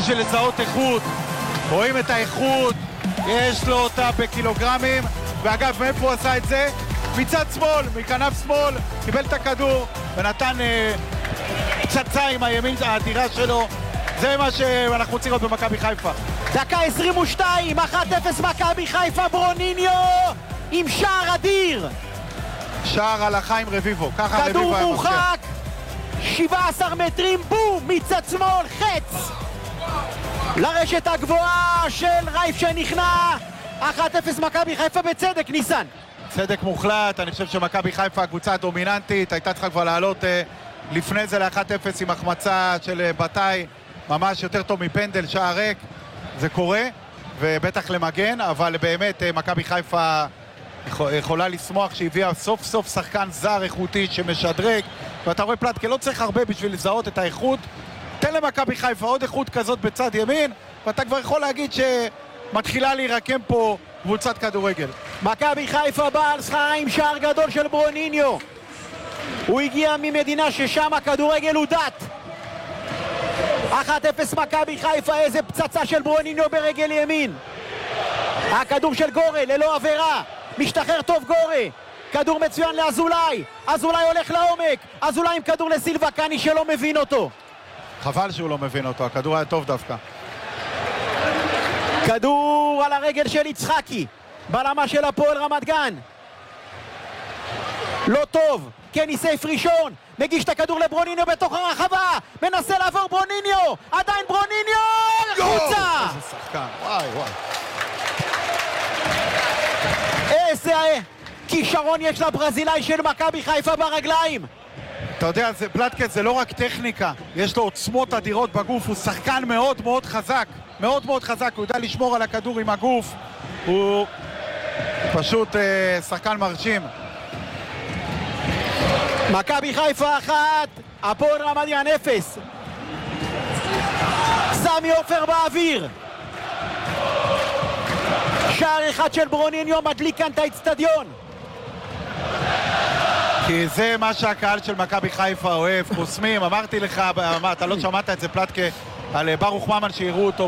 בשביל לזהות איכות. רואים את האיכות, יש לו אותה בקילוגרמים, ואגב, מאיפה הוא עשה את זה? מצד שמאל, מכנף שמאל, קיבל את הכדור ונתן פצצה עם הימין האדירה שלו. זה מה שאנחנו רוצים לראות במכבי חיפה. דקה 22, 1-0 מכבי חיפה, ברוניניו עם שער אדיר. שער הלכה עם רביבו, ככה רביבו כדור היה מורחק, 17 מטרים, בום, מצד שמאל, חץ. לרשת הגבוהה של רייף שנכנע, 1-0 מכבי חיפה בצדק, ניסן. צדק מוחלט, אני חושב שמכבי חיפה הקבוצה הדומיננטית, הייתה צריכה כבר לעלות לפני זה ל-1-0 עם החמצה של בתאי, ממש יותר טוב מפנדל, שער ריק, זה קורה, ובטח למגן, אבל באמת מכבי חיפה יכולה לשמוח שהביאה סוף סוף שחקן זר איכותי שמשדרג, ואתה רואה פלטקה, לא צריך הרבה בשביל לזהות את האיכות, תן למכבי חיפה עוד איכות כזאת בצד ימין, ואתה כבר יכול להגיד שמתחילה להירקם פה קבוצת כדורגל. מכבי חיפה באה על שכרה עם שער גדול של ברוניניו. הוא הגיע ממדינה ששם הכדורגל הוא דת. 1-0 מכבי חיפה, איזה פצצה של ברוניניו ברגל ימין. הכדור של גורא ללא עבירה, משתחרר טוב גורא. כדור מצוין לאזולאי, אזולאי הולך לעומק, אזולאי עם כדור לסילבה קאני שלא מבין אותו. חבל שהוא לא מבין אותו, הכדור היה טוב דווקא. כדור על הרגל של יצחקי, בלמה של הפועל רמת גן. לא טוב, קני סייף ראשון, מגיש את הכדור לברוניניו בתוך הרחבה, מנסה לעבור ברוניניו, עדיין ברוניניו, חוצה! איזה שחקן, וואי וואי. איזה כישרון יש לברזילאי של מכבי חיפה ברגליים. אתה יודע, פלטקה זה לא רק טכניקה, יש לו עוצמות אדירות בגוף, הוא שחקן מאוד מאוד חזק, מאוד מאוד חזק, הוא יודע לשמור על הכדור עם הגוף, הוא פשוט שחקן מרשים. מכבי חיפה 1, הפועל רמת גן 0. סמי עופר באוויר. שער אחד של ברוניניו מדליק כאן את האצטדיון. כי זה מה שהקהל של מכבי חיפה אוהב, חוסמים, אמרתי לך, אתה לא שמעת את זה פלטקה, על ברוך ממן שיראו אותו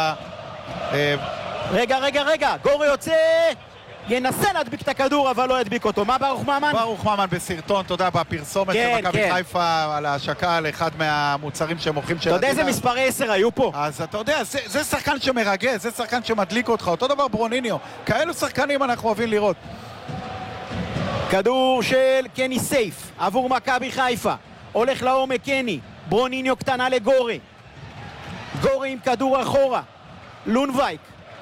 רגע, גורי יוצא, ינסה להדביק את הכדור אבל לא ידביק אותו. מה ברוך ממן? ברוך ממן בסרטון, אתה יודע, בפרסומת של מכבי חיפה על ההשקה על אחד מהמוצרים שהם מוכרים של... אתה יודע איזה מספרי 10 היו פה? אז אתה יודע, זה שחקן שמרגש, זה שחקן שמדליק אותך, אותו דבר ברוניניו, כאלו שחקנים אנחנו אוהבים לראות. כדור של קני סייף עבור מכבי חיפה, הולך לעומק קני, ברוניניו קטנה לגורי, גורי עם כדור אחורה, לונבייק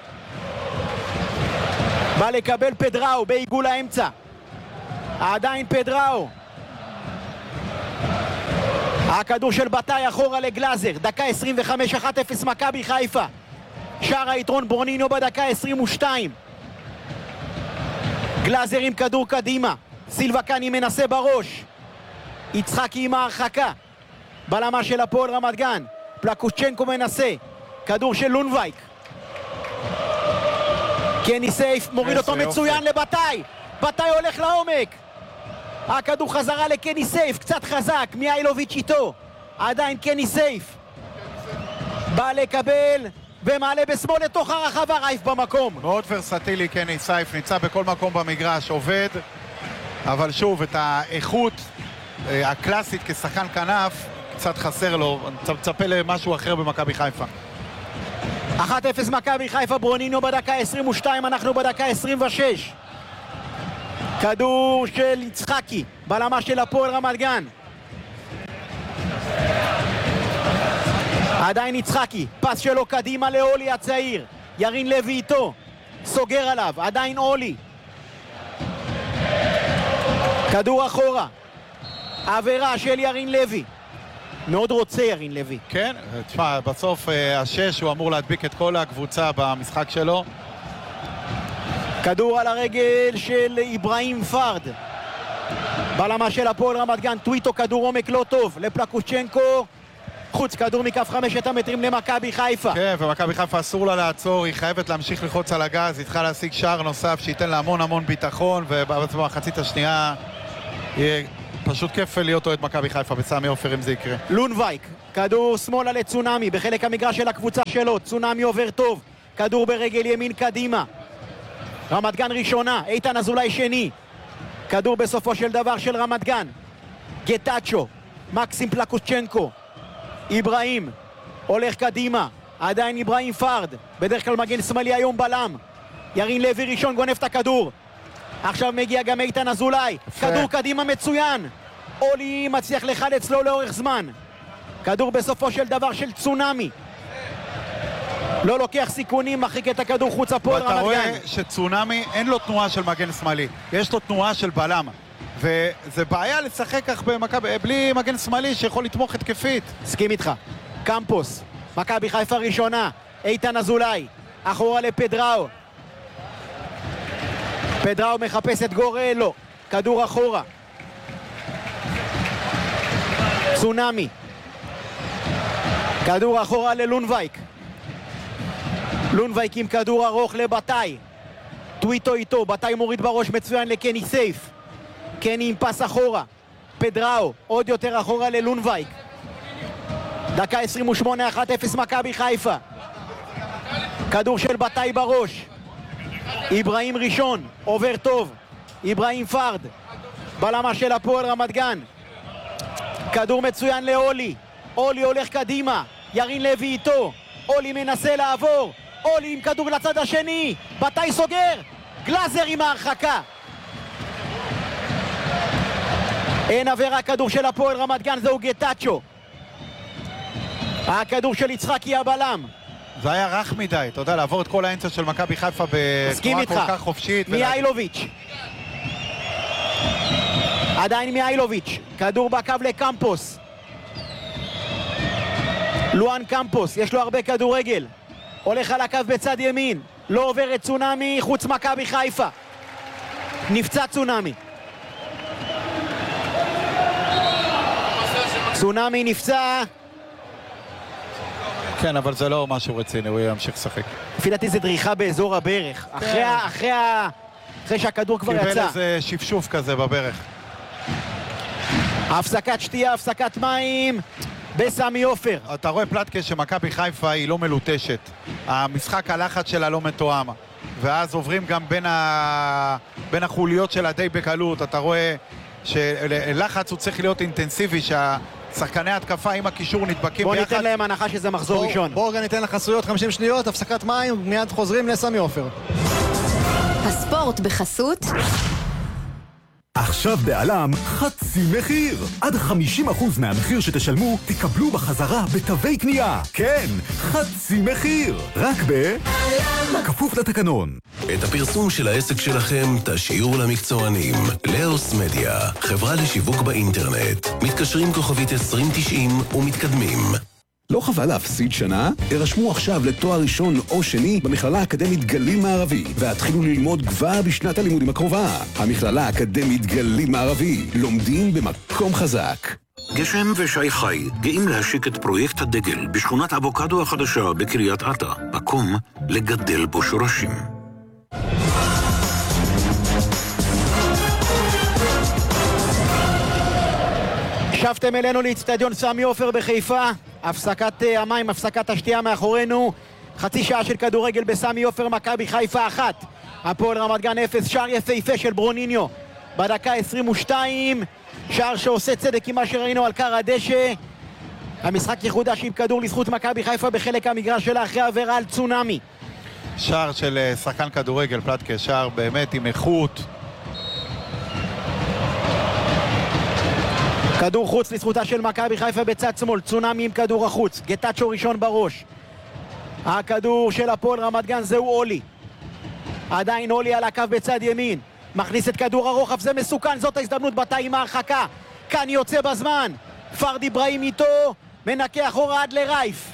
בא לקבל פדראו בעיגול האמצע, עדיין פדראו, הכדור של בתאי אחורה לגלאזר, דקה 25, 1-0 מכבי חיפה, שער היתרון ברוניניו בדקה 22. גלאזר עם כדור קדימה, סילבה קאני מנסה בראש, יצחקי עם ההרחקה, בלמה של הפועל רמת גן, פלקושצ'נקו מנסה, כדור של לונבייק, קני סייף מוריד אותו מצוין לבתאי, בתאי הולך לעומק, הכדור חזרה לקני סייף, קצת חזק, מיילוביץ' איתו, עדיין קני סייף בא לקבל ומעלה בשמאל לתוך הרחבה, רייף במקום. מאוד ורסטילי קני סייף, נמצא בכל מקום במגרש, עובד, אבל שוב, את האיכות הקלאסית כשחקן כנף, קצת חסר לו, אני מצפה למשהו אחר במכבי חיפה. 1-0 מכבי חיפה, ברוניניו בדקה 22, אנחנו בדקה 26. כדור של יצחקי, בלמה של הפועל רמת גן. עדיין יצחקי, פס שלו קדימה לאולי הצעיר, ירין לוי איתו, סוגר עליו, עדיין אולי, כדור אחורה, עבירה של ירין לוי, מאוד רוצה ירין לוי. כן, תשמע, בסוף השש הוא אמור להדביק את כל הקבוצה במשחק שלו. כדור על הרגל של איברהים פרד, בלמה של הפועל רמת גן, טוויטו, כדור עומק לא טוב לפלקושצ'נקו, חוץ, כדור מכף 5 מטרים למכבי חיפה. כן, ומכבי חיפה אסור לה לעצור, היא חייבת להמשיך ללחוץ על הגז, היא צריכה להשיג שער נוסף שייתן לה המון המון ביטחון, ובמחצית השנייה יהיה פשוט כיף להיות אוהד מכבי חיפה בסמי עופר אם זה יקרה. לונבייק, כדור שמאלה לצונאמי בחלק המגרש של הקבוצה שלו, צונאמי עובר טוב, כדור ברגל ימין קדימה, רמת גן ראשונה, איתן אזולאי שני, כדור בסופו של דבר של רמת גן, גטאצ'ו, מקסים פלקוצ'נקו, איברהים הולך קדימה, עדיין איברהים פרד, בדרך כלל מגן שמאלי היום בלם, ירין לוי ראשון גונב את הכדור, עכשיו מגיע גם איתן אזולאי, כדור קדימה מצוין, אולי מצליח לחלץ לו לאורך זמן, כדור בסופו של דבר של צונאמי, לא לוקח סיכונים, מחריק את הכדור חוץ הפועל רמת גן. ואתה רואה שצונאמי אין לו תנועה של מגן שמאלי, יש לו תנועה של בלם, וזה בעיה לשחק כך במכבי בלי מגן שמאלי שיכול לתמוך התקפית. מסכים איתך. קמפוס, מכבי חיפה ראשונה, איתן אזולאי, אחורה לפדראו, פדראו מחפש את גורלו, כדור אחורה, צונאמי, כדור אחורה ללונבייק, לונבייק עם כדור ארוך לבטאי, טוויטו איתו, בטאי מוריד בראש מצוין לקני סייף, קני עם פס אחורה, פדראו עוד יותר אחורה ללונבייק, דקה 28, 1-0 מכבי חיפה, כדור של בטאי בראש, איברהים ראשון, עובר טוב, איברהים פרד, בלמה של הפועל רמת גן, כדור מצוין לאולי, אולי הולך קדימה, ירין לוי איתו, אולי מנסה לעבור, אולי עם כדור לצד השני, בטאי סוגר, גלאזר עם ההרחקה, אין עבירה, כדור של הפועל רמת גן, זהו גטאצ'ו, הכדור של יצחקי הבלם, זה היה רך מדי, אתה יודע, לעבור את כל האמצע של מכבי חיפה בתנועה כל כך חופשית. מיילוביץ', עדיין מיילוביץ', כדור בקו לקמפוס, לואן קמפוס, יש לו הרבה כדורגל, הולך על הקו בצד ימין, לא עובר את צונאמי, חוץ מכבי חיפה, נפצע צונאמי, צונאמי נפצע, כן, אבל זה לא משהו רציני, הוא ימשיך לשחק. לפי דעתי זה דריכה באזור הברך, אחרי שהכדור כבר יצא. קיבל איזה שפשוף כזה בברך. הפסקת שתייה, הפסקת מים בסמי עופר. אתה רואה פלטקה שמכבי חיפה היא לא מלוטשת. המשחק הלחץ שלה לא מתואם. ואז עוברים גם בין החוליות שלה די בקלות. אתה רואה שלחץ הוא צריך להיות אינטנסיבי, שחקני התקפה עם הקישור נדבקים בוא ביחד. ניתן להם הנחה שזה מחזור ראשון. בואו ניתן לך חסויות 50 שניות, הפסקת מים, מיד חוזרים לסמי עופר. הספורט בחסות עכשיו בעלם חצי מחיר. עד 50% מהמחיר שתשלמו תקבלו בחזרה בתווי קנייה. כן, חצי מחיר. רק כפוף לתקנון. את הפרסום של העסק שלכם תשאירו למקצוענים. לאוס מדיה, חברה לשיווק באינטרנט. מתקשרים כוכבית 2090 ומתקדמים. לא חבל להפסיד שנה? הרשמו עכשיו לתואר ראשון או שני במכללה האקדמית גליל מערבי והתחילו ללמוד כבר בשנת הלימודים הקרובה. המכללה האקדמית גליל מערבי, לומדים במקום חזק. גשם ושי חי גאים להשיק את פרויקט הדגל בשכונת אבוקדו החדשה בקריית אתא, מקום לגדל בו שורשים. שבתם אלינו לאצטדיון סמי עופר בחיפה, הפסקת המים, הפסקת השתייה מאחורינו, חצי שעה של כדורגל בסמי עופר, מכבי חיפה 1, הפועל רמת גן 0, שער יפהפה של ברוניניו בדקה 22, שער שעושה צדק עם מה שראינו על קר הדשא. המשחק יחודש עם כדור לזכות מכבי חיפה בחלק המגרש שלה אחרי עבירה על צונאמי. שער של שחקן כדורגל, פלטקה, שער באמת עם איכות. כדור חוץ לזכותה של מכבי חיפה בצד שמאל, צונאמי עם כדור החוץ, גטאצ'ו ראשון בראש. הכדור של הפועל רמת גן זהו אולי, עדיין אולי על הקו בצד ימין, מכניס את כדור הרוחב, זה מסוכן, זאת ההזדמנות, בטאי עם ההרחקה, כאן יוצא בזמן, פרד איברהים איתו, מנקה אחורה עד לרייף.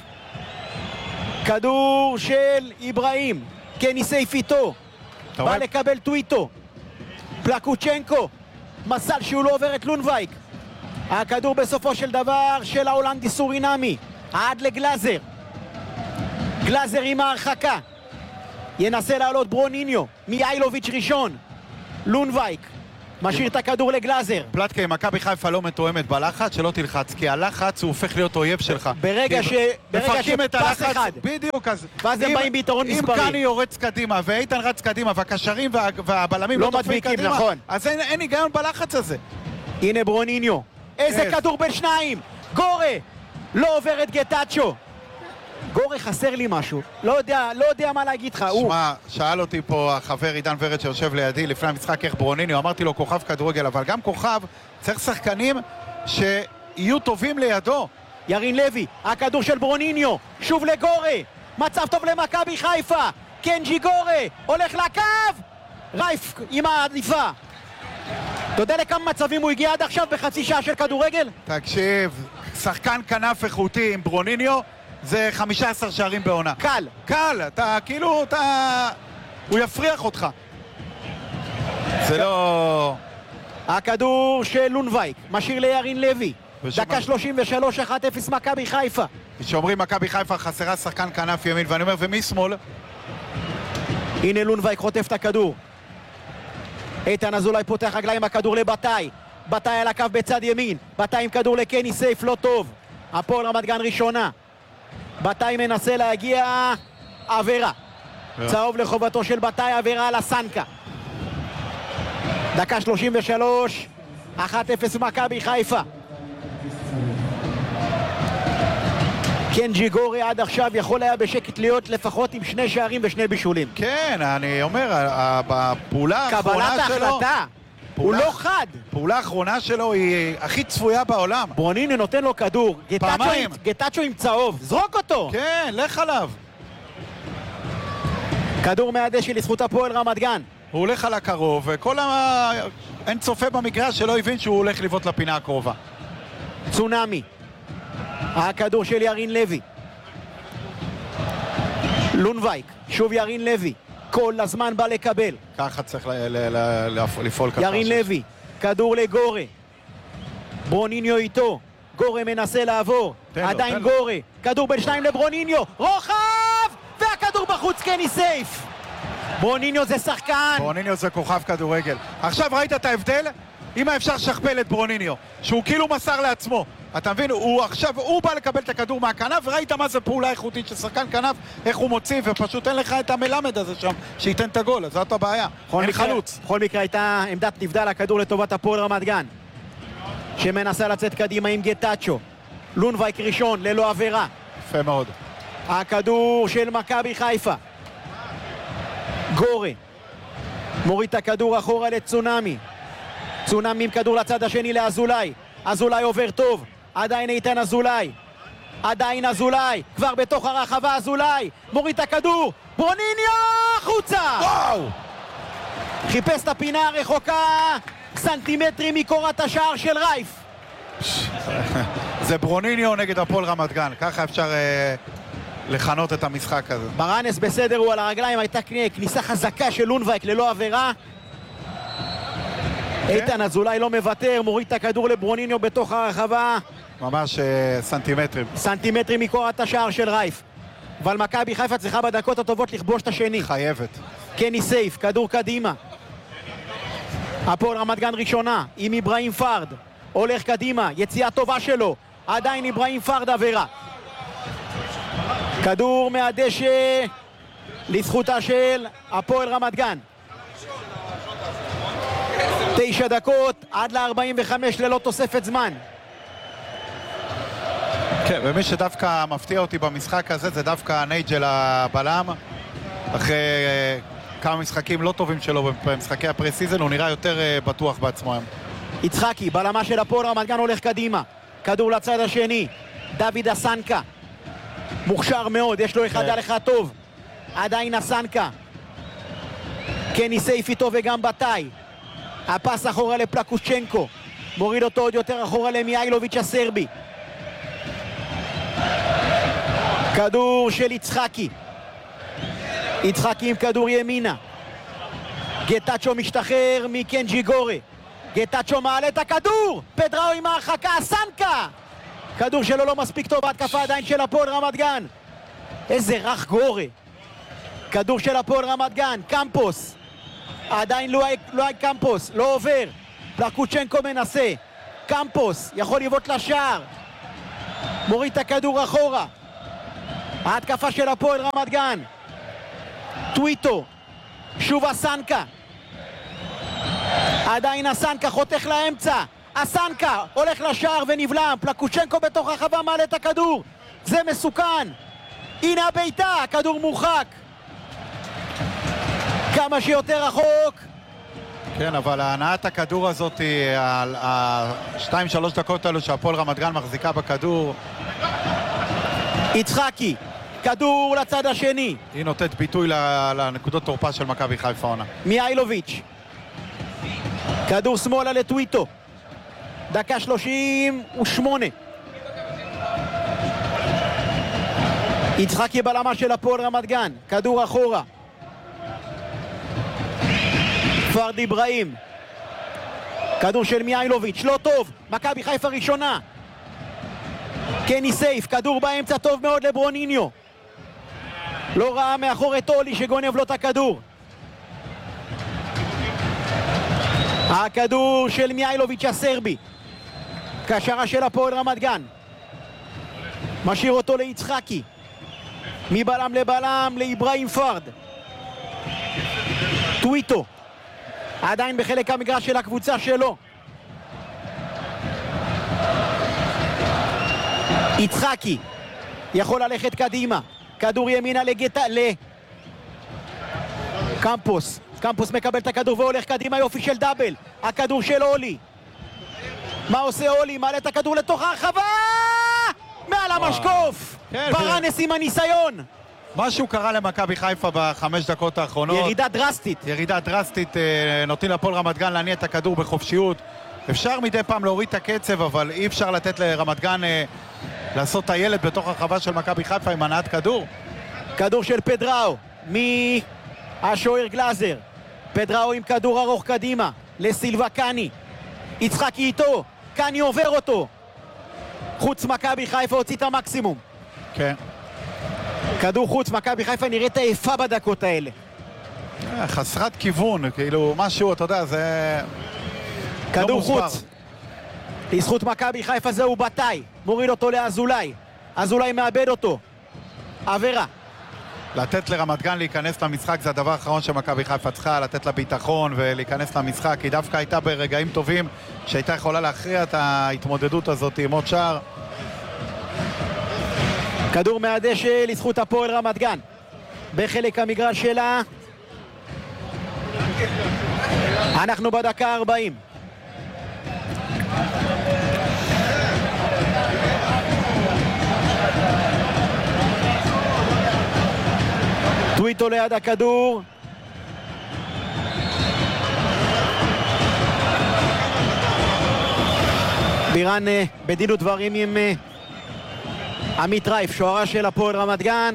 כדור של איברהים, קני סייף איתו, בא לקבל טוויטו, פלקוצ'נקו, מזל שהוא לא עובר את לונבייק. הכדור בסופו של דבר של ההולנדי סורינמי עד לגלאזר, גלאזר עם ההרחקה, ינסה לעלות ברוניניו, מיילוביץ' ראשון, לונבייק, משאיר את הכדור לגלאזר. פלטקה, מכבי חיפה לא מתואמת בלחץ, שלא תלחץ, כי הלחץ הוא הופך להיות אויב שלך. ברגע שפס אחד. בדיוק, אז... ואז הם באים ביתרון מספרי. אם קני יורץ קדימה, ואיתן רץ קדימה, והקשרים והבלמים לא לא תופעים מדביקים, קדימה, נכון. אז אין היגיון בלחץ הזה. הנה ברוניניו. איזה כדור בין שניים. גורה. לא עובר את גטאצ'ו. גורה חסר לי משהו. לא יודע מה להגיד לך. שמע, שאל אותי פה החבר עידן ורד שיושב לידי לפני המשחק איך ברוניניו, אמרתי לו כוכב כדורגל, אבל גם כוכב צריך שחקנים שיהיו טובים לידו. ירין לוי, הכדור של ברוניניו, שוב לגורה, מצב טוב למכבי חיפה, קנג'י גורה, הולך לקו, רייף עם העדיפה. אתה יודע לכמה מצבים הוא הגיע עד עכשיו בחצי שעה של כדורגל? תקשיב, שחקן כנף איכותי עם ברוניניו זה 15 שערים בעונה. קל, אתה כאילו, הוא יפריח אותך. זה לא... הכדור של לונבייק, משאיר לירין לוי. דקה 33, 1-0 מכבי חיפה. שאומרים מכבי חיפה חסרה שחקן כנף ימין, ואני אומר, ומי שמאל? הנה לונבייק חוטף את הכדור. איתן אזולאי פותח רגליים, הכדור לבטאי. בטאי על הקו בצד ימין. בטאי עם כדור לקני סייף, לא טוב. הפועל רמת גן ראשונה. בטאי מנסה להגיע, עבירה. צהוב לחובתו של בטאי, עבירה על הסנקה. דקה 33, 1-0 מכבי חיפה. קנג'י גורי עד עכשיו יכול היה בשקט להיות לפחות עם 2 שערים ו2 בישולים. כן, אני אומר, בפעולה האחרונה שלו... קבלת ההחלטה, הוא לא חד. פעולה האחרונה שלו היא הכי צפויה בעולם. ברוניניו נותן לו כדור, גטאצ'ו עם צהוב, זרוק אותו! כן, לך עליו. כדור מהדשא לזכות הפועל רמת גן. הוא הולך על הקרוב, אין צופה במגרש שלא הבין שהוא הולך לבעוט לפינה הקרובה. צונאמי. הכדור של ירין לוי. לונבייק, שוב ירין לוי. כל הזמן בא לקבל. ככה צריך לפעול ככה. ירין לוי, כדור לגורה. ברוניניו איתו. גורה מנסה לעבור. עדיין גורה. כדור בין שניים לברוניניו. רוחב! והכדור בחוץ, קני סייף. ברוניניו זה שחקן. ברוניניו זה כוכב כדורגל. עכשיו ראית את ההבדל? אם אפשר לשכפל את ברוניניו, שהוא כאילו מסר לעצמו. אתה מבין? הוא בא לקבל את הכדור מהכנף, וראית מה זה פעולה איכותית של שחקן כנף, איך הוא מוציא, ופשוט אין לך את המלמד הזה שם, שייתן את הגול, אז זאת הבעיה. אין חלוץ. בכל מקרה הייתה עמדת נבדל הכדור לטובת הפועל רמת גן, שמנסה לצאת קדימה עם גטאצ'ו. לונבייק ראשון, ללא עבירה. יפה מאוד. הכדור של מכבי חיפה. גורה. מוריד את הכדור אחורה לצונאמי. צונאמי עם כדור לצד השני לאזולאי. אזולאי עובר טוב, עדיין איתן אזולאי. עדיין אזולאי, כבר בתוך הרחבה אזולאי. מוריד את הכדור, ברוניניו החוצה! וואו! חיפש את הפינה הרחוקה, סנטימטרים מקורת השער של רייף. זה ברוניניו נגד הפועל רמת גן, ככה אפשר לכנות את המשחק הזה. ברנס בסדר, הוא על הרגליים, הייתה כניסה חזקה של לונבייק ללא עבירה. איתן אזולאי לא מוותר, מוריד את הכדור לברוניניו בתוך הרחבה. ממש סנטימטרים. סנטימטרים מקורת השער של רייף. אבל מכבי חיפה צריכה בדקות הטובות לכבוש את השני. חייבת. קני סייף, כדור קדימה. הפועל רמת גן ראשונה, עם איברהים פרד. הולך קדימה, יציאה טובה שלו. עדיין איברהים פרד עבירה. כדור מהדשא לזכותה של הפועל רמת גן. 9 דקות עד ל-45 ללא תוספת זמן. כן, ומי שדווקא מפתיע אותי במשחק הזה זה דווקא נייג'ל הבלם. אחרי כמה משחקים לא טובים שלו במשחקי הפרי-סיזן, הוא נראה יותר בטוח בעצמו. יצחקי, בלמה של הפועל רמת גן, הולך קדימה. כדור לצד השני. דוד הסנקה. מוכשר מאוד, יש לו אחד על אחד טוב. עדיין הסנקה. קני סייף איתו וגם בטאי. הפס אחורה לפלקושצ'נקו. מוריד אותו עוד יותר אחורה למיילוביץ' הסרבי. כדור של יצחקי. יצחקי עם כדור ימינה. גטאצ'ו משתחרר מקנג'י גורה. גטאצ'ו מעלה את הכדור. פדראו עם ההרחקה, סנקה. כדור שלו לא מספיק טוב, התקפה עדיין של הפועל רמת גן. איזה רך גורה. כדור של הפועל רמת גן, קמפוס. עדיין לואי קמפוס, לא עובר. פלקוצ'נקו מנסה, קמפוס יכול לבעוט לשער, מוריד את הכדור אחורה. ההתקפה של הפועל רמת גן, טוויטו, שוב אסנקה, עדיין אסנקה חותך לאמצע, אסנקה הולך לשער ונבלם, פלקוצ'נקו בתוך הרחבה מעלה את הכדור, זה מסוכן, הנה הביתה, הכדור מורחק כמה שיותר רחוק. כן, אבל הנעת הכדור הזאת, על ה-2-3 דקות האלו שהפועל רמת גן מחזיקה בכדור, יצחקי, כדור לצד השני, היא נותנת ביטוי לנקודות תורפה של מכבי חיפה עונה. מיילוביץ', כדור שמאלה לטוויטו, דקה 38, יצחקי בלמה של הפועל רמת גן, כדור אחורה, פרד איברהים, כדור של מיילוביץ', לא טוב, מכבי חיפה ראשונה, קני סייף, כדור באמצע טוב מאוד לברוניניו, לא ראה מאחור את אולי שגונב לו את הכדור, הכדור של מיילוביץ' הסרבי, קשרה של הפועל רמת גן, משאיר אותו ליצחקי, מבלם לבלם לאיברהים פרד, טוויטו עדיין בחלק המגרש של הקבוצה שלו, יצחקי יכול ללכת קדימה, כדור ימינה קמפוס, קמפוס מקבל את הכדור והולך קדימה, יופי של דאבל, הכדור של אולי, מה עושה אולי? מעלה את הכדור לתוך הרחבה, מעל המשקוף, ברנס עם הניסיון, משהו קרה למכבי חיפה בחמש דקות האחרונות, ירידה דרסטית, נותנים לפועל רמת גן להניע את הכדור בחופשיות, אפשר מדי פעם להוריד את הקצב, אבל אי אפשר לתת לרמת גן לעשות את הילד בתוך הרחבה של מכבי חיפה עם הנעת כדור. כדור של פדראו מהשוער גלאזר, פדראו עם כדור ארוך קדימה לסילבה קני, יצחקי איתו, קני עובר אותו, חוץ מכבי חיפה הוציא את המקסימום. כן, כדור חוץ, מכבי חיפה נראית עייפה בדקות האלה, חסרת כיוון, כאילו משהו, אתה יודע, זה כדור חוץ לזכות מכבי חיפה, זהו בתאי, מוריד אותו לאזולאי, אזולאי מאבד אותו, עבירה. לתת לרמת גן להיכנס למשחק זה הדבר האחרון שמכבי חיפה צריכה, לתת לה ביטחון ולהיכנס למשחק, היא דווקא הייתה ברגעים טובים שהייתה יכולה להכריע את ההתמודדות הזאת עם עוד שער. כדור מהדשא לזכות הפועל רמת גן בחלק המגרש שלה, אנחנו בדקה 40. טוויטו ליד הכדור, בירן בדין ודברים עם עמית רייף, שוערה של הפועל רמת גן,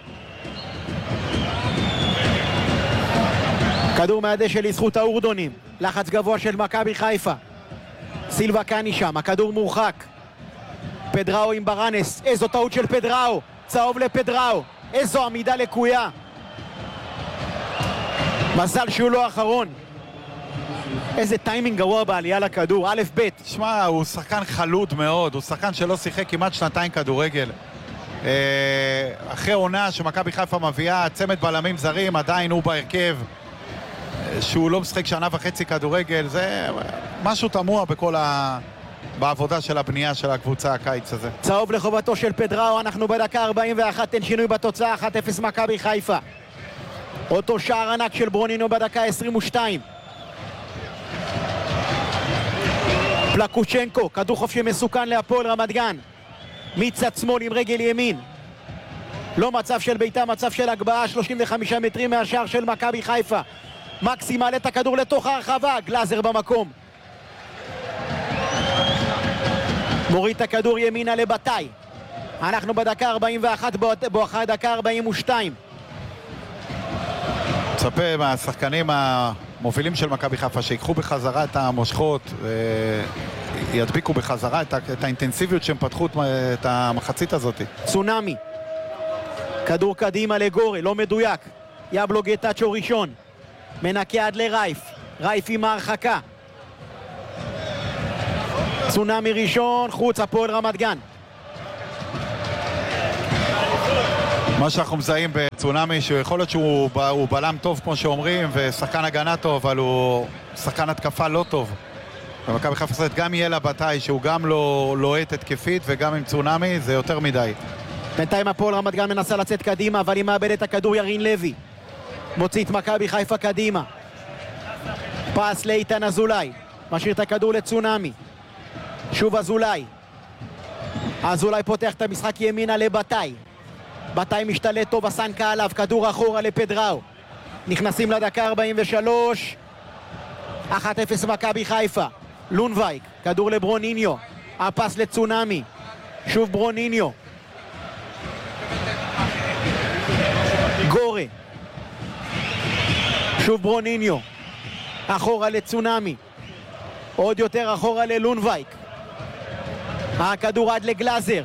כדור מהדשא לזכות האורדונים, לחץ גבוה של מכבי חיפה, סילבה קני שם, הכדור מורחק, פדראו עם ברנס, איזו טעות של פדראו, צהוב לפדראו, איזו עמידה לקויה, מזל שהוא לא האחרון, איזה טיימינג גרוע בעלייה לכדור, א' ב'. שמע, הוא שחקן חלוד מאוד, הוא שחקן שלא שיחק כמעט שנתיים כדורגל, אחרי עונה שמכבי חיפה מביאה צמד בלמים זרים, עדיין הוא בהרכב, שהוא לא משחק שנה וחצי כדורגל, זה משהו תמוה בעבודה של הבנייה של הקבוצה הקיץ הזה. צהוב לחובתו של פדראו, אנחנו בדקה 41, אין שינוי בתוצאה, 1-0 מכבי חיפה. אותו שער ענק של ברוניניו בדקה 22. פלקוצ'נקו, כדור חופשי מסוכן להפועל רמת גן, מצד שמאל עם רגל ימין, לא מצב של ביתה, מצב של הגבהה, 35 מטרים מהשער של מכבי חיפה. מקסי מעלה את הכדור לתוך הרחבה, גלאזר במקום, מוריד את הכדור ימינה לבתאי, אנחנו בדקה 41 בואכה דקה 42. מצפה מהשחקנים המובילים של מכבי חיפה שיקחו בחזרה את המושכות, ידביקו בחזרה את האינטנסיביות שהם פתחו את המחצית הזאת. צונאמי, כדור קדימה לגורי, לא מדויק, יבלוג טאצ'ו ראשון, מנקה עד לרייף, רייף עם ההרחקה, צונאמי ראשון, חוץ הפועל רמת גן. מה שאנחנו מזהים בצונאמי, שיכול להיות שהוא בלם טוב כמו שאומרים, ושחקן הגנה טוב, אבל הוא שחקן התקפה לא טוב. ומכבי חיפה זאת גם יהיה לה בתאי שהוא גם לא לוהט התקפית, וגם עם צונאמי זה יותר מדי. בינתיים הפועל רמת גן מנסה לצאת קדימה, אבל היא מאבד את הכדור. ירין לוי מוציא את מכבי חיפה קדימה. פס לאיתן אזולאי, משאיר את הכדור לצונאמי. שוב אזולאי. אזולאי פותח את המשחק ימינה לבתאי. בתאי משתלט טוב, הסנקה עליו, כדור אחורה לפדראו. נכנסים לדקה 43. 1-0 מכבי חיפה. לונבייק, כדור לברוניניו. הפס לצונאמי. שוב ברוניניו. גורה. שוב ברוניניו. אחורה לצונאמי. עוד יותר אחורה ללונבייק. הכדור עד לגלאזר.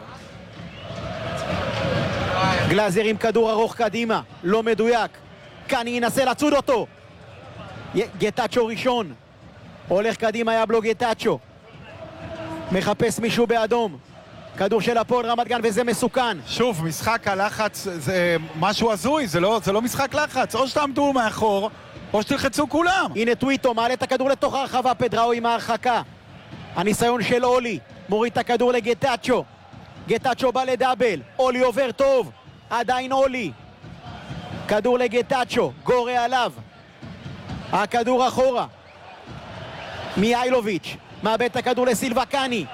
גלאזר עם כדור ארוך קדימה, לא מדויק. כאן ינסה לצוד אותו. גטאצ'ו ראשון. הולך קדימה, יבלו גטאצ'ו. מחפש מישהו באדום. כדור של הפועל רמת גן וזה מסוכן. שוב, משחק הלחץ זה משהו הזוי, זה לא משחק לחץ. או שתעמדו מאחור, או שתלחצו כולם. הנה טוויטו, מעלה את הכדור לתוך הרחבה, פדראו עם ההרחקה. הניסיון של אולי, מוריד את הכדור לגטאצ'ו. גטאצ'ו בא לדאבל, אולי עובר טוב. עדיין אולי. כדור לגטאצ'ו, גורה עליו. הכדור אחורה. מיילוביץ', מאבד את הכדור לסילבה קאני.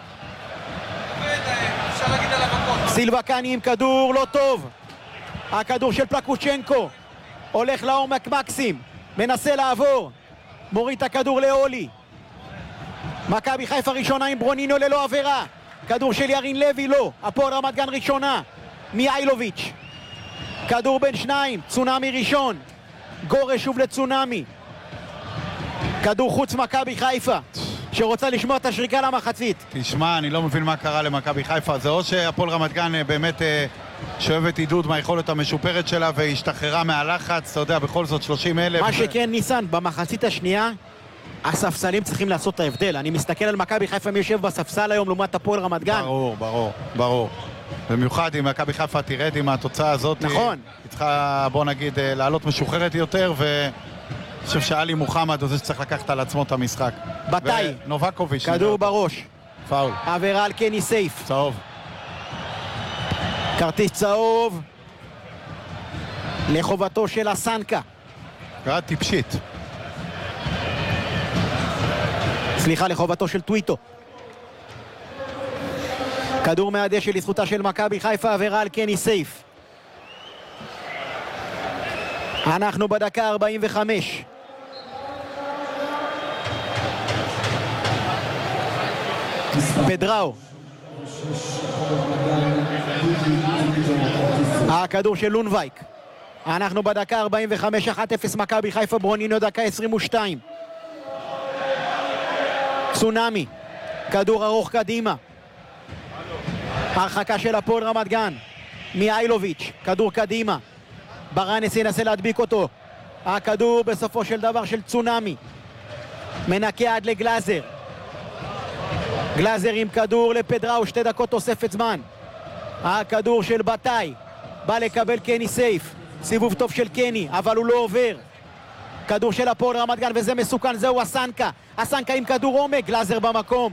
סילבה קאני עם כדור לא טוב. הכדור של פלקוצ'נקו. הולך לעומק מקסים. מנסה לעבור. מוריד את הכדור לאולי. מכבי חיפה ראשונה עם ברוניניו ללא עבירה. כדור של ירין לוי לא. הפועל רמת גן ראשונה. מיילוביץ'. כדור בין שניים. צונאמי ראשון. גורה שוב לצונאמי. כדור חוץ מכבי חיפה שרוצה לשמוע את השריקה למחצית. תשמע, אני לא מבין מה קרה למכבי חיפה. זה או שהפועל רמת גן באמת שואבת עידוד מהיכולת המשופרת שלה והשתחררה מהלחץ, אתה יודע, בכל זאת 30,000. מה שכן ניסן, במחצית השנייה הספסלים צריכים לעשות את ההבדל. אני מסתכל על מכבי חיפה מי יושב בספסל היום לעומת הפועל רמת גן. ברור. במיוחד אם מכבי חיפה תרד עם התוצאה הזאת. נכון. היא צריכה, בוא נגיד, לעלות משוחררת יותר, אני חושב שאלי מוחמד הוא זה שצריך לקחת על עצמו את המשחק. בתאי. נובקוביץ'. כדור בראש. פאול. עבירה על קני סייף. צהוב. כרטיס צהוב. לחובתו של הסנקה. קראת טיפשית. סליחה, לחובתו של טוויטו. כדור מהדשא לזכותה של מכבי חיפה, עבירה על קני סייף. אנחנו בדקה 45. פדראו. הכדור של לונבייק. אנחנו בדקה 45, 1-0 מכבי חיפה. ברוניניו דקה 22. צונאמי. כדור ארוך קדימה. הרחקה של הפועל רמת גן. מיילוביץ'. כדור קדימה. ברנס ינסה להדביק אותו. הכדור בסופו של דבר של צונאמי. מנקה עד לגלאזר. גלאזר עם כדור לפדראו, 2 דקות תוספת זמן. הכדור של בתאי. בא לקבל קני סייף. סיבוב טוב של קני, אבל הוא לא עובר. כדור של הפועל רמת גן וזה מסוכן, זהו הסנקה. הסנקה עם כדור עומק, גלאזר במקום.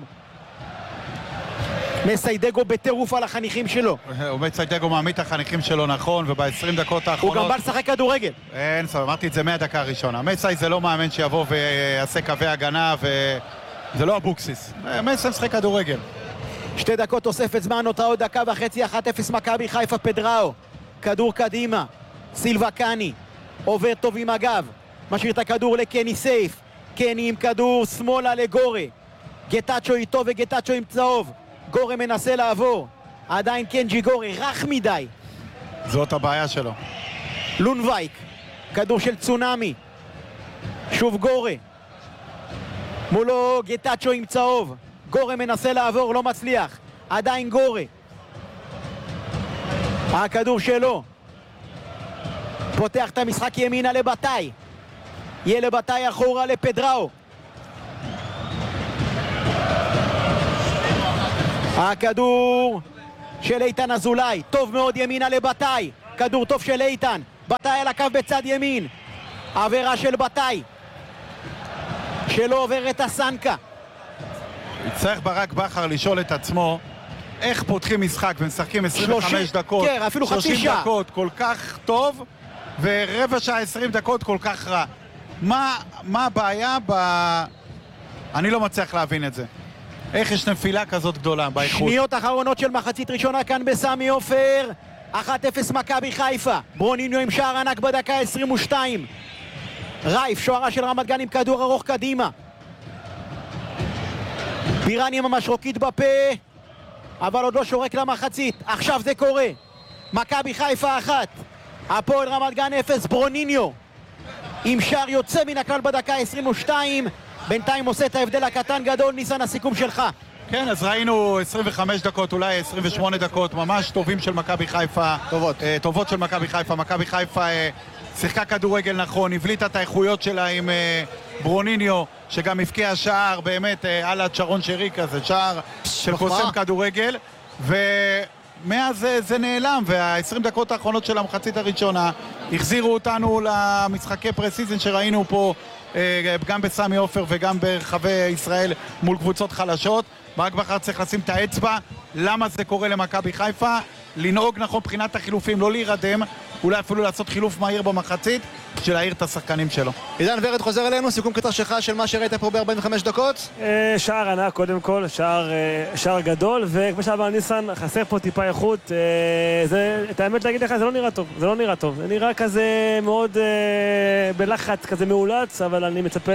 מסיידגו בטירוף על החניכים שלו. מסיידגו מעמיד את החניכים שלו נכון, וב-20 דקות האחרונות... הוא גם בא לשחק כדורגל. אין סבב, אמרתי את זה מהדקה הראשונה. מסי זה לא מאמן שיבוא ויעשה קווי הגנה, וזה לא אבוקסיס. מסי משחק כדורגל. 2 דקות תוספת זמן, נותרה עוד דקה וחצי, 1-0 מכבי חיפה. פדראו. כדור קדימה. סילבה קאני. עובר טוב עם הגב. משאיר את הכדור לקני סייף. קני עם כדור שמאלה לגורה. גטאצ'ו איתו וגטאצ'ו עם צהוב. גורה מנסה לעבור. עדיין קנג'י גורה, רך מדי. זאת הבעיה שלו. לונבייק. כדור של צונאמי. שוב גורה. מולו גטאצ'ו עם צהוב. גורה מנסה לעבור, לא מצליח. עדיין גורה. הכדור שלו. פותח את המשחק ימינה לבתאי. יהיה לבתאי אחורה לפדראו. הכדור של איתן אזולאי, טוב מאוד ימינה לבטאי, כדור טוב של איתן, בטאי על הקו בצד ימין, עבירה של בטאי שלא עובר את הסנקה. צריך ברק בכר לשאול את עצמו איך פותחים משחק ומשחקים 25 דקות, כן, אפילו חצי 30 שעה. דקות כל כך טוב ורבע שעה 20 דקות כל כך רע. מה הבעיה אני לא מצליח להבין את זה. איך יש נפילה כזאת גדולה באיכות? שניות אחרונות של מחצית ראשונה כאן בסמי עופר, 1-0 מכבי חיפה, ברוניניו עם שער ענק בדקה 22, רייף שוערה של רמת גן עם כדור ארוך קדימה, בירני ממש רוקית בפה אבל עוד לא שורק למחצית, עכשיו זה קורה, מכבי חיפה 1, הפועל רמת גן 0, ברוניניו עם שער יוצא מן הכלל בדקה 22, בינתיים עושה את ההבדל הקטן גדול. ניסן, הסיכום שלך. כן, אז ראינו 25 דקות, אולי 28 דקות ממש טובים של מכבי חיפה, טובות של מכבי חיפה. מכבי חיפה שיחקה כדורגל נכון, הבליטה את האיכויות שלה עם ברוניניו שגם הפקיע שער באמת על הצ'רון שרי כזה, שער של קוסם כדורגל, ומאז זה נעלם, וה-20 דקות האחרונות של המחצית הראשונה החזירו אותנו למשחקי פרסיזן שראינו פה גם בסמי עופר וגם ברחבי ישראל מול קבוצות חלשות. ברק בכר צריך לשים את האצבע למה זה קורה למכבי חיפה, לנהוג נכון מבחינת החילופים, לא להירדם, אולי אפילו לעשות חילוף מהיר במחצית של להעיר את השחקנים שלו. עידן ורד חוזר אלינו, סיכום קצר שלך של מה שראית פה ב-45 דקות. שער ענק קודם כל, שער גדול, וכמו שאמר ניסן, חסר פה טיפה איכות. את האמת להגיד לך, זה לא נראה טוב, זה נראה כזה מאוד בלחץ, כזה מאולץ, אבל אני מצפה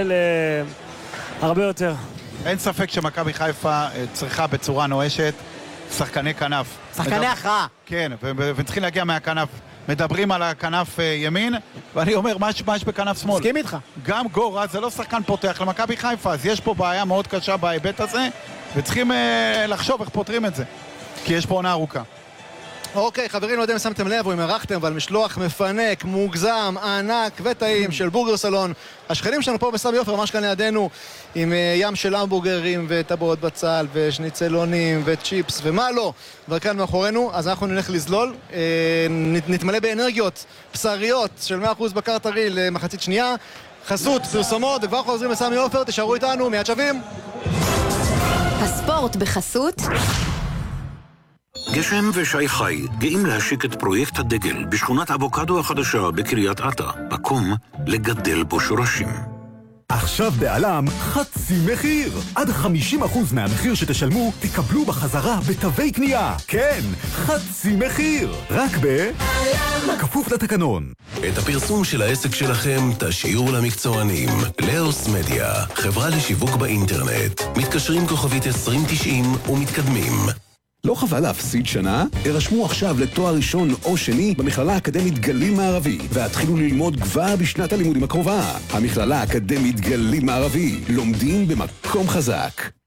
להרבה יותר. אין ספק שמכבי חיפה צריכה בצורה נואשת שחקני כנף. שחקני הכרעה. כן, וצריכים להגיע מהכנף. מדברים על הכנף ימין, ואני אומר, מה יש בכנף שמאל? מסכים איתך. גם גורה זה לא שחקן פותח למכבי חיפה, אז יש פה בעיה מאוד קשה בהיבט הזה, וצריכים לחשוב איך פותרים את זה, כי יש פה עונה ארוכה. אוקיי, חברים, לא יודע אם שמתם לב או אם ערכתם, אבל משלוח מפנק, מוגזם, ענק וטעים של בורגר סלון. השכנים שלנו פה בסמי עופר, ממש כאן לידינו, עם ים של המבורגרים וטבעות בצל ושניצלונים וצ'יפס ומה לא, וכאן מאחורינו. אז אנחנו נלך לזלול, נתמלא באנרגיות בשריות של 100% בקר טרי למחצית שנייה, חסות, פרסומות, וכבר חוזרים לסמי עופר, תשארו איתנו, מיד שווים. הספורט בחסות גשם ושי חי גאים להשיק את פרויקט הדגל בשכונת אבוקדו החדשה בקריית אתא, מקום לגדל בו שורשים. עכשיו בעלם חצי מחיר. עד 50% מהמחיר שתשלמו תקבלו בחזרה בתווי קנייה. כן, חצי מחיר. רק כפוף לתקנון. את הפרסום של העסק שלכם תשאירו למקצוענים. לאוס מדיה, חברה לשיווק באינטרנט. מתקשרים כוכבית 2090 ומתקדמים. לא חבל להפסיד שנה? הרשמו עכשיו לתואר ראשון או שני במכללה האקדמית גליל מערבי והתחילו ללמוד כבר בשנת הלימודים הקרובה. המכללה האקדמית גליל מערבי, לומדים במקום חזק.